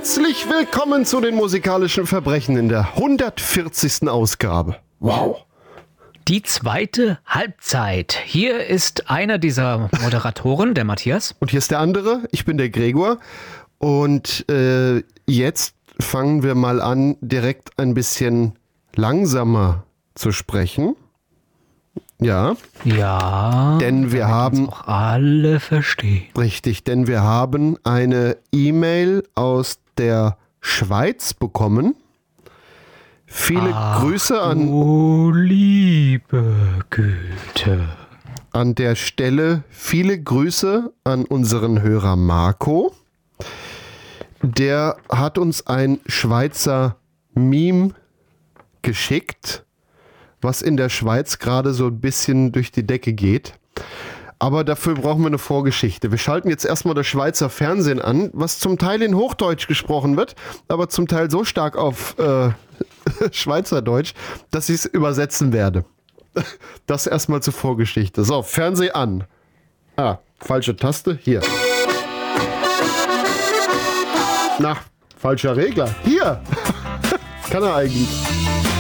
Herzlich willkommen zu den musikalischen Verbrechen in der 140. Ausgabe. Wow. Die zweite Halbzeit. Hier ist einer dieser Moderatoren, der Matthias. Und hier ist der andere, ich bin der Gregor. Und jetzt fangen wir mal an, direkt ein bisschen langsamer zu sprechen. Ja. Ja, denn wir haben auch alle verstehen. Richtig, denn wir haben eine E-Mail aus der Schweiz bekommen. Viele Grüße an... Oh, liebe Güte. An der Stelle viele Grüße an unseren Hörer Marco. Der hat uns ein Schweizer Meme geschickt, was in der Schweiz gerade so ein bisschen durch die Decke geht. Aber dafür brauchen wir eine Vorgeschichte. Wir schalten jetzt erstmal das Schweizer Fernsehen an, was zum Teil in Hochdeutsch gesprochen wird, aber zum Teil so stark auf Schweizerdeutsch, dass ich es übersetzen werde. Das erstmal zur Vorgeschichte. So, Fernseh an. Falsche Taste. Hier. Na, falscher Regler. Hier. Kann er eigentlich.